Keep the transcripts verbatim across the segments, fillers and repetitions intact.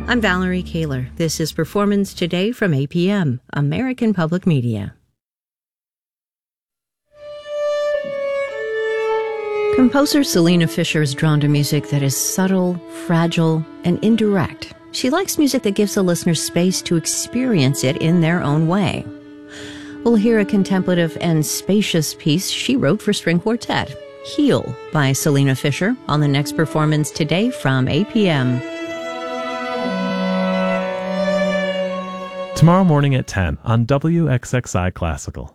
I'm Valerie Kaler. This is Performance Today from A P M, American Public Media. Composer Selena Fisher is drawn to music that is subtle, fragile, and indirect. She likes music that gives the listener space to experience it in their own way. We'll hear a contemplative and spacious piece she wrote for string quartet, Heal, by Selena Fisher, on the next Performance Today from A P M. Tomorrow morning at ten on W X X I Classical.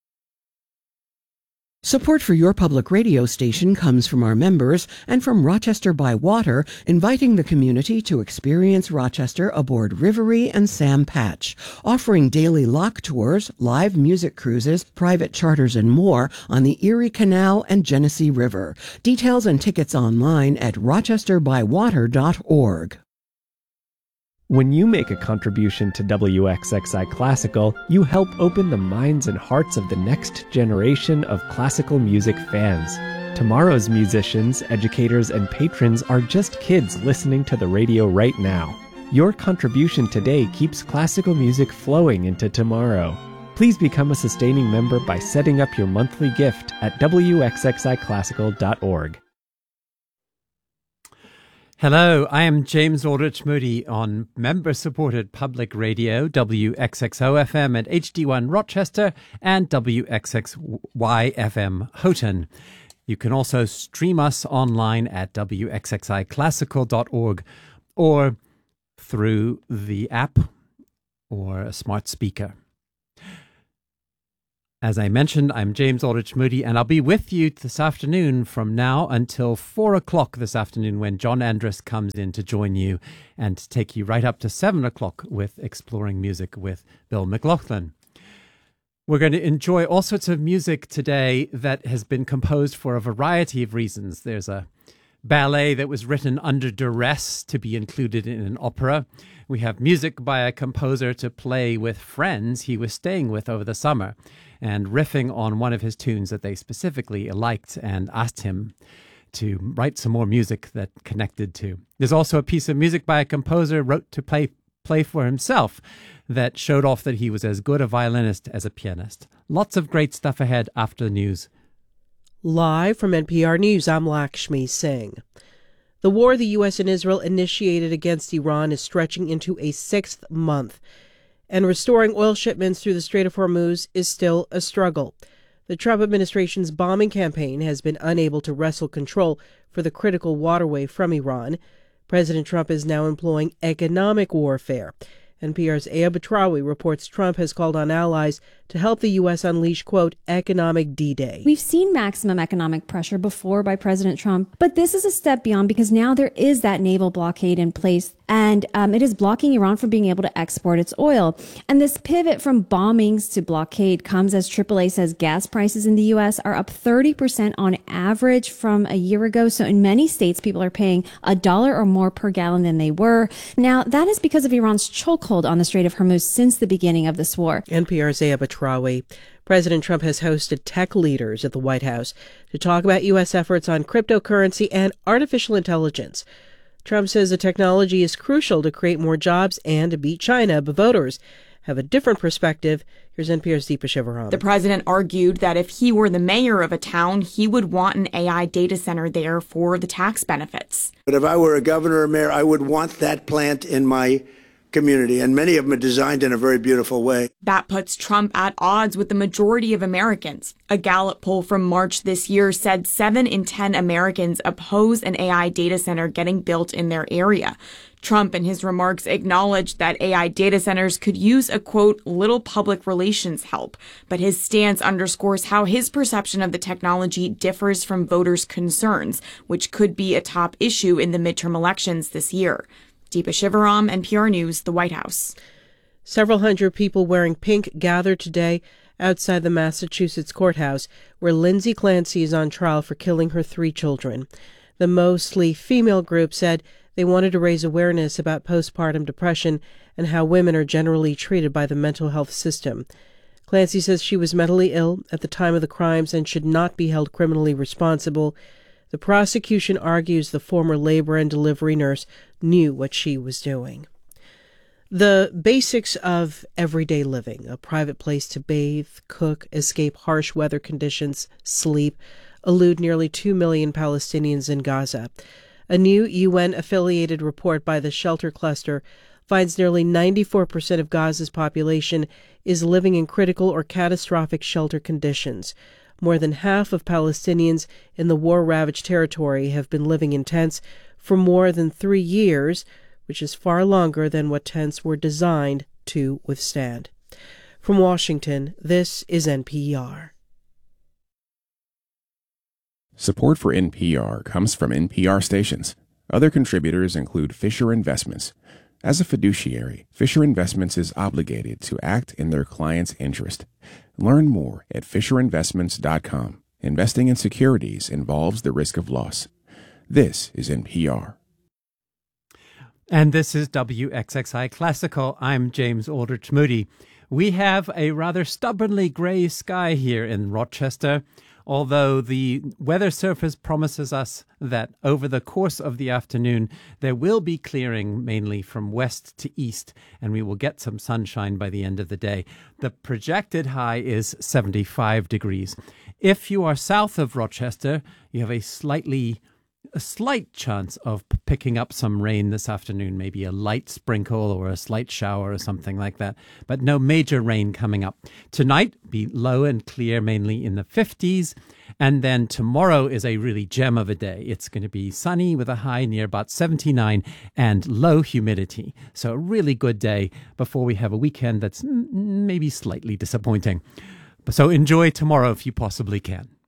Support for your public radio station comes from our members and from Rochester by Water, inviting the community to experience Rochester aboard Rivery and Sam Patch, offering daily lock tours, live music cruises, private charters, and more on the Erie Canal and Genesee River. Details and tickets online at rochester by water dot org. When you make a contribution to W X X I Classical, you help open the minds and hearts of the next generation of classical music fans. Tomorrow's musicians, educators, and patrons are just kids listening to the radio right now. Your contribution today keeps classical music flowing into tomorrow. Please become a sustaining member by setting up your monthly gift at w x x i classical dot org. Hello, I am James Aldrich Moody on member-supported public radio, W X X O F M at H D one Rochester and W X X Y F M Houghton. You can also stream us online at w x x i classical dot org or through the app or a smart speaker. As I mentioned, I'm James Aldrich Moody, and I'll be with you this afternoon from now until four o'clock this afternoon when John Andrus comes in to join you and take you right up to seven o'clock with Exploring Music with Bill McLaughlin. We're going to enjoy all sorts of music today that has been composed for a variety of reasons. There's a ballet that was written under duress to be included in an opera. We have music by a composer to play with friends he was staying with over the summer and riffing on one of his tunes that they specifically liked and asked him to write some more music that connected to. There's also a piece of music by a composer wrote to play play for himself that showed off that he was as good a violinist as a pianist. Lots of great stuff ahead after the news. Live from N P R News, I'm Lakshmi Singh. The war the U S and Israel initiated against Iran is stretching into a sixth month, and restoring oil shipments through the Strait of Hormuz is still a struggle. The Trump administration's bombing campaign has been unable to wrestle control for the critical waterway from Iran. President Trump is now employing economic warfare. N P R's Aya Batrawi reports Trump has called on allies to help the U S unleash, quote, economic D-Day. We've seen maximum economic pressure before by President Trump, but this is a step beyond because now there is that naval blockade in place, and um, it is blocking Iran from being able to export its oil. And this pivot from bombings to blockade comes as triple A says gas prices in the U S are up thirty percent on average from a year ago. So in many states, people are paying a dollar or more per gallon than they were. Now, that is because of Iran's chokehold on the Strait of Hormuz since the beginning of this war. N P R's Aya Batrawi. President Trump has hosted tech leaders at the White House to talk about U S efforts on cryptocurrency and artificial intelligence. Trump says the technology is crucial to create more jobs and to beat China, but voters have a different perspective. Here's N P R's Deepa Shivaram. The president argued that if he were the mayor of a town, he would want an A I data center there for the tax benefits. But if I were a governor or mayor, I would want that plant in my community, and many of them are designed in a very beautiful way. That puts Trump at odds with the majority of Americans. A Gallup poll from March this year said seven in ten Americans oppose an A I data center getting built in their area. Trump, in his remarks, acknowledged that A I data centers could use a, quote, little public relations help, but his stance underscores how his perception of the technology differs from voters' concerns, which could be a top issue in the midterm elections this year. Deepa Shivaram, N P R News, the White House. Several hundred people wearing pink gathered today outside the Massachusetts courthouse, where Lindsay Clancy is on trial for killing her three children. The mostly female group said they wanted to raise awareness about postpartum depression and how women are generally treated by the mental health system. Clancy says she was mentally ill at the time of the crimes and should not be held criminally responsible. The prosecution argues the former labor and delivery nurse knew what she was doing. The basics of everyday living, a private place to bathe, cook, escape harsh weather conditions, sleep, elude nearly two million Palestinians in Gaza. A new U N-affiliated report by the Shelter Cluster finds nearly ninety-four percent of Gaza's population is living in critical or catastrophic shelter conditions. More than half of Palestinians in the war-ravaged territory have been living in tents for more than three years, which is far longer than what tents were designed to withstand. From Washington, this is N P R. Support for N P R comes from N P R stations. Other contributors include Fisher Investments. As a fiduciary, Fisher Investments is obligated to act in their client's interest. Learn more at fisher investments dot com. Investing in securities involves the risk of loss. This is N P R. And this is W X X I Classical. I'm James Aldrich Moody. We have a rather stubbornly gray sky here in Rochester, although the weather service promises us that over the course of the afternoon, there will be clearing mainly from west to east, and we will get some sunshine by the end of the day. The projected high is seventy-five degrees. If you are south of Rochester, you have a slightly a slight chance of p- picking up some rain this afternoon, maybe a light sprinkle or a slight shower or something like that, but no major rain coming up. Tonight, be low and clear, mainly in the fifties, and then tomorrow is a really gem of a day. It's going to be sunny with a high near about seventy-nine and low humidity. So a really good day before we have a weekend that's m- maybe slightly disappointing. So enjoy tomorrow if you possibly can.